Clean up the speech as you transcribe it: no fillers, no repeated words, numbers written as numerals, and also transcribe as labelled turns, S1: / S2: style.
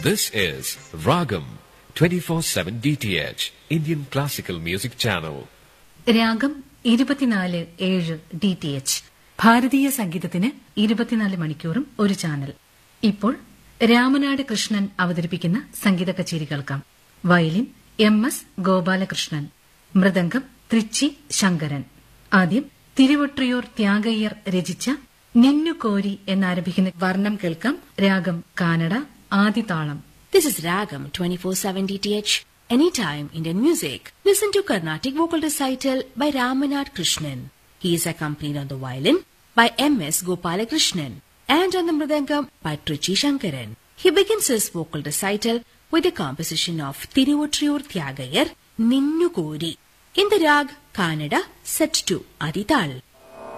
S1: This is Ragam 24/7 DTH Indian Classical Music Channel.
S2: രാഗം 24/7 DTH ഭാരതീയ സംഗീതത്തിന് 24 മണിക്കൂറും ഒരു ചാനൽ. ഇപ്പോൾ രാമനാട് കൃഷ്ണൻ അവതരിപ്പിക്കുന്ന സംഗീത കച്ചേരി കേൾക്കാം. Violin MS Gopalakrishnan, mridangam Trichy Sankaran. ആദ്യം തിരുവൊട്രിയൂർ ത്യാഗയ്യർ രചിച്ച നിന്നു കോരി എന്നാരംഭിക്കുന്ന വർണ്ണം കേൾക്കാം. രാഗം Canada, ആദിതാളം.
S3: This is Ragam 24/7 DTH, anytime Indian music. Listen to Carnatic vocal recital by Ramanad Krishnan. He is accompanied on the violin by MS Gopalakrishnan and on the mridangam by Trichy Shankaran. He begins his vocal recital with a composition of Tiruvotriyur Tyagayar, Ninnu Kori, in the rag Kannada set to Adital.